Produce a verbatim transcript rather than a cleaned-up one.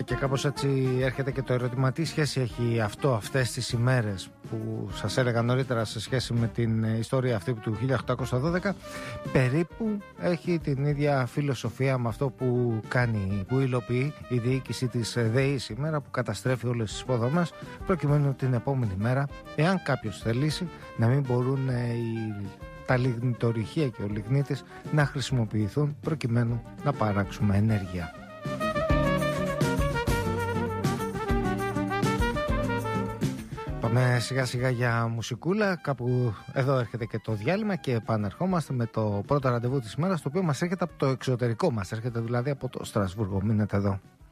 Και κάπως έτσι έρχεται και το ερώτημα, τι σχέση έχει αυτό αυτές τις ημέρες που σας έλεγα νωρίτερα σε σχέση με την ιστορία αυτή του χίλια οκτακόσια δώδεκα. Περίπου έχει την ίδια φιλοσοφία με αυτό που κάνει, που υλοποιεί η διοίκηση της ΔΕΗ σήμερα, που καταστρέφει όλες τις υποδομές προκειμένου την επόμενη μέρα, εάν κάποιος θελήσει, να μην μπορούν οι τα λιγνητορυχεία και ο λιγνίτης να χρησιμοποιηθούν προκειμένου να παράξουμε ενέργεια. Πάμε σιγά σιγά για μουσικούλα, κάπου εδώ έρχεται και το διάλειμμα και επανερχόμαστε με το πρώτο ραντεβού της ημέρας, το οποίο μας έρχεται από το εξωτερικό, μας έρχεται δηλαδή από το Στρασβούργο. Μείνετε εδώ.